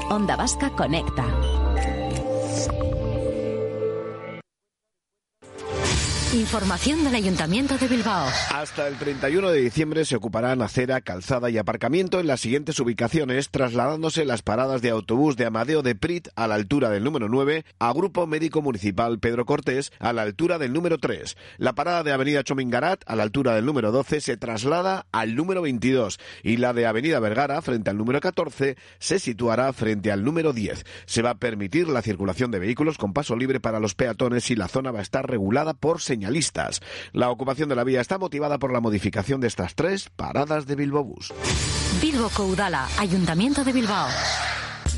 Onda Vasca conecta. Información del Ayuntamiento de Bilbao. Hasta el 31 de diciembre se ocuparán acera, calzada y aparcamiento en las siguientes ubicaciones, trasladándose las paradas de autobús de Amadeo de Prit a la altura del número 9, a Grupo Médico Municipal Pedro Cortés a la altura del número 3. La parada de Avenida Chomingarat a la altura del número 12 se traslada al número 22 y la de Avenida Vergara frente al número 14 se situará frente al número 10. Se va a permitir la circulación de vehículos con paso libre para los peatones y la zona va a estar regulada por señalistas. La ocupación de la vía está motivada por la modificación de estas 3 paradas de Bilbobús. Bilboko Udala, Ayuntamiento de Bilbao.